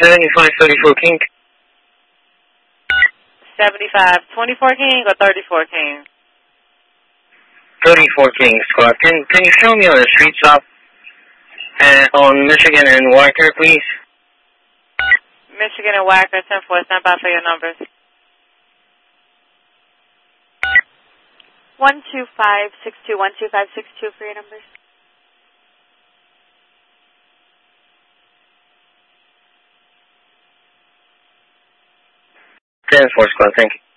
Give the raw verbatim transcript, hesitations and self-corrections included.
seventy-five thirty-four King. seventy-five twenty-four King or thirty-four King? thirty-four King, squad. Can, can you show me on the street stop uh, on Michigan and Wacker, please? Michigan and Wacker, ten four, stand by for your numbers. one two five six two, one two five six two for your numbers. ten four, squad, thank you.